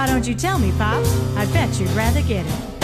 Why don't you tell me, Pops? I bet you'd rather get it.